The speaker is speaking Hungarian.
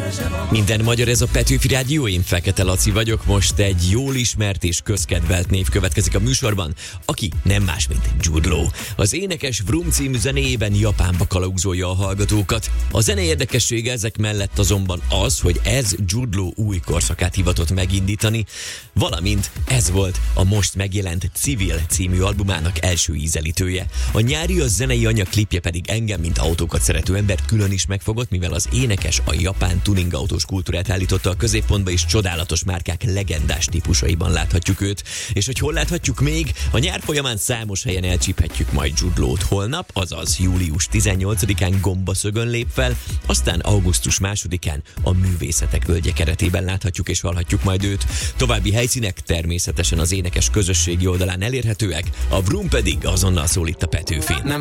Minden magyar, ez a Petőfi Rádió, én Fekete Laci vagyok. Most egy jól ismert és közkedvelt név következik a műsorban, aki nem más, mint Jude Law. Az énekes Vroom című zenéjében Japánba kalauzolja a hallgatókat. A zene érdekessége ezek mellett azonban az, hogy ez Jude Law új korszakát hivatott megindítani, valamint ez volt a most megjelent Civil című albumának első ízelítője. A nyári, a zenei anyag klipje pedig engem, mint autókat szerető embert külön is megfogott, mivel az énekes a japán tuningautós kultúrát állította a középpontba, és csodálatos márkák legendás típusaiban láthatjuk őt. És hogy hol láthatjuk még? A nyár folyamán számos helyen elcsíphetjük majd Jude Law-t. Holnap, azaz július 18-án Gombaszögön lép fel, aztán augusztus 2-án a Művészetek Völgye keretében láthatjuk és hallhatjuk majd őt. További helyszínek természetesen az énekes közösségi oldalán elérhetőek, a Vroom pedig azonnal szól itt a Petőfin.